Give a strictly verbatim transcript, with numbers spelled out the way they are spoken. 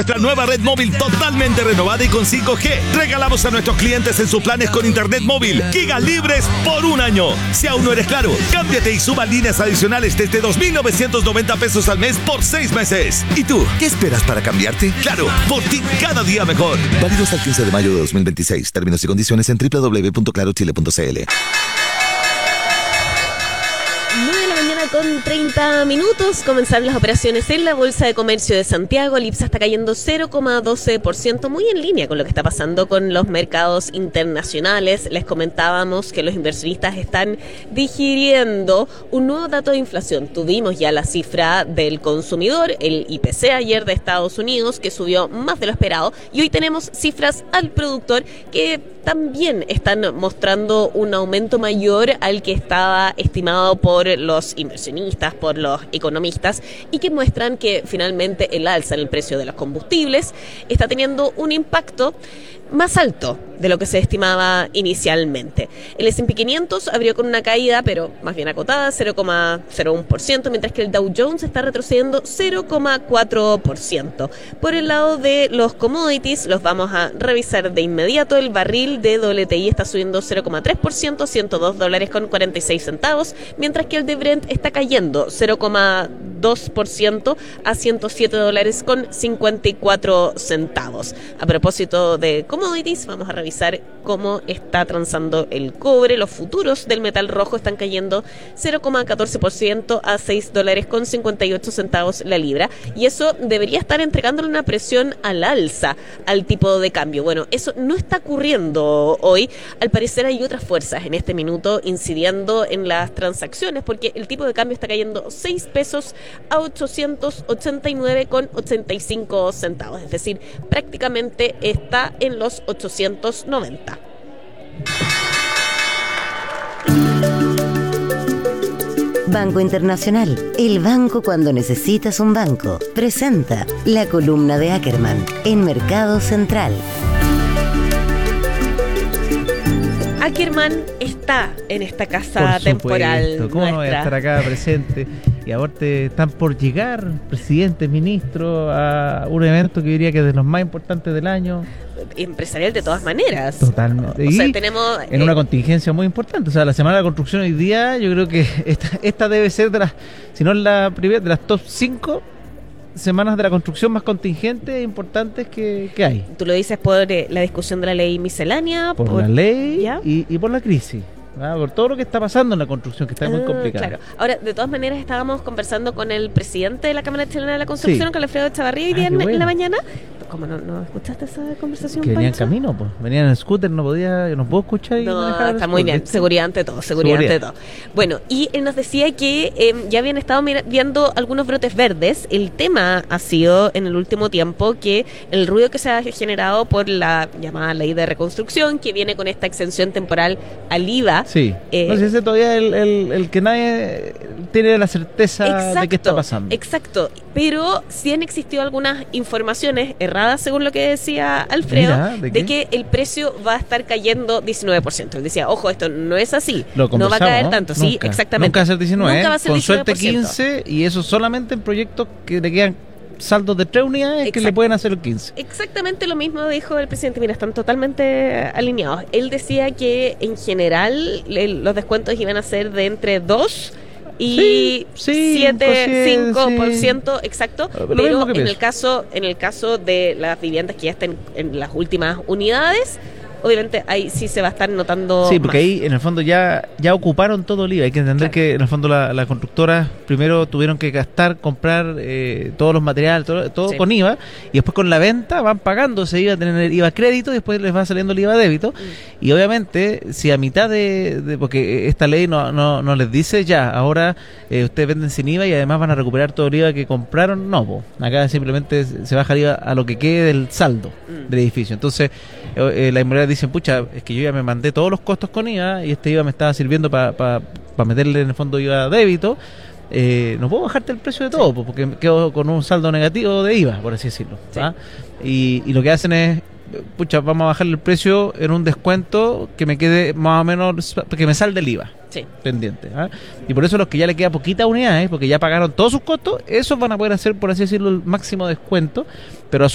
Nuestra nueva red móvil totalmente renovada y con cinco G. Regalamos a nuestros clientes en sus planes con internet móvil gigas libres por un año. Si aún no eres Claro, cámbiate y suba líneas adicionales desde dos mil novecientos noventa pesos al mes por seis meses. ¿Y tú, qué esperas para cambiarte? Claro, por ti cada día mejor. Válido hasta el quince de mayo de dos mil veintiséis. Términos y condiciones en doble u doble u doble u punto claro chile punto c l. Con treinta minutos comenzaron las operaciones en la Bolsa de Comercio de Santiago. El IPSA está cayendo cero coma doce por ciento, muy en línea con lo que está pasando con los mercados internacionales. Les comentábamos que los inversionistas están digiriendo un nuevo dato de inflación. Tuvimos ya la cifra del consumidor, el I P C ayer de Estados Unidos, que subió más de lo esperado, y hoy tenemos cifras al productor que también están mostrando un aumento mayor al que estaba estimado por los inversionistas, por los economistas, y que muestran que finalmente el alza en el precio de los combustibles está teniendo un impacto más alto de lo que se estimaba inicialmente. El ese and pe quinientos abrió con una caída, pero más bien acotada, cero coma cero uno por ciento, mientras que el Dow Jones está retrocediendo cero coma cuatro por ciento. Por el lado de los commodities, los vamos a revisar de inmediato. El barril de doble T I está subiendo cero coma tres por ciento, ciento dos dólares con cuarenta y seis centavos, mientras que el de Brent está cayendo cero coma dos por ciento a ciento siete dólares con cincuenta y cuatro centavos. A propósito de commodities, vamos a revisar cómo está transando el cobre. Los futuros del metal rojo están cayendo cero coma catorce por ciento a seis dólares con cincuenta y ocho centavos la libra, y eso debería estar entregándole una presión al alza al tipo de cambio. Bueno, eso no está ocurriendo hoy. Al parecer hay otras fuerzas en este minuto incidiendo en las transacciones, porque el tipo de cambio está cayendo seis pesos a ochocientos ochenta y nueve con ochenta y cinco centavos, es decir, prácticamente está en los ochocientos noventa. Banco Internacional, el banco cuando necesitas un banco, presenta la columna de Ackerman en Mercado Central. Ackerman está en esta casa por temporal. Supuesto. ¿Cómo nuestra? no voy a estar acá presente? Y ahora te están por llegar presidentes, ministros, a un evento que diría que es de los más importantes del año. Empresarial de todas maneras. Totalmente. O, o sea, y tenemos en eh, una contingencia muy importante. O sea, la Semana de la Construcción hoy día, yo creo que esta, esta debe ser de las, si no la primera, de las top cinco semanas de la construcción más contingentes e importantes que, que hay. Tú lo dices por eh, la discusión de la ley miscelánea. Por, por la ley y, y por la crisis. Ah, por todo lo que está pasando en la construcción, que está muy ah, complicado. Claro. Ahora, de todas maneras, estábamos conversando con el presidente de la Cámara Chilena de la Construcción, sí. con Alfredo Echavarría, hoy ah, día en, bueno. en la mañana. ¿Cómo no, no escuchaste esa conversación, Que venía en Pancho? camino, pues. Venía en scooter, no podía, yo no puedo escuchar y No, manejar está el muy scooter. bien. Seguridad ante todo, seguridad, Seguridad. ante todo. Bueno, y él nos decía que eh, ya habían estado mira- viendo algunos brotes verdes. El tema ha sido, en el último tiempo, que el ruido que se ha generado por la llamada ley de reconstrucción, que viene con esta exención temporal al I V A. Sí. Eh, no sé, ese todavía el, el, el que nadie tiene la certeza Exacto, de qué está pasando. Exacto, pero sí han existido algunas informaciones erradas, según lo que decía Alfredo, Mira, ¿de de qué? que el precio va a estar cayendo diecinueve por ciento. Él decía, ojo, esto no es así, Lo no va a caer conversamos, ¿no? tanto. Sí, Nunca. exactamente. Nunca va a ser diecinueve, Nunca va a ser con diecinueve por suerte ciento. quince, y eso solamente en proyectos que le quedan saldos de tres unidades. Exacto. Que le pueden hacer el quince. Exactamente lo mismo dijo el presidente. Mira, están totalmente alineados. Él decía que en general le- los descuentos iban a ser de entre dos y Sí, siete, sí, cinco por ciento, sí. exacto, Lo pero mismo que en el pienso. caso en el caso de las viviendas que ya estén en las últimas unidades, obviamente ahí sí se va a estar notando Sí, porque más. ahí en el fondo ya ya ocuparon todo el I V A. Hay que entender Claro. que en el fondo la- las constructoras primero tuvieron que gastar, comprar eh, todos los materiales, todo, todo Sí. con I V A, y después con la venta van pagando ese I V A, tener I V A crédito, y después les va saliendo el I V A débito. Mm. Y obviamente, si a mitad de, de- porque esta ley no, no, no les dice ya, ahora eh, ustedes venden sin I V A y además van a recuperar todo el I V A que compraron, no, po. Acá simplemente se baja el I V A a lo que quede del saldo Mm. del edificio. Entonces, eh, eh, las inmobiliarias dicen, pucha, es que yo ya me mandé todos los costos con I V A y este I V A me estaba sirviendo para pa, pa meterle en el fondo I V A débito. Eh, no puedo bajarte el precio de todo, Sí. po, porque quedo con un saldo negativo de I V A, por así decirlo. Sí. ¿Ah? Y, y lo que hacen es, pucha, vamos a bajarle el precio en un descuento que me quede más o menos, que me salde el I V A Sí. pendiente. ¿Ah? Y por eso los que ya le queda poquitas unidades, porque ya pagaron todos sus costos, esos van a poder hacer, por así decirlo, el máximo descuento, pero a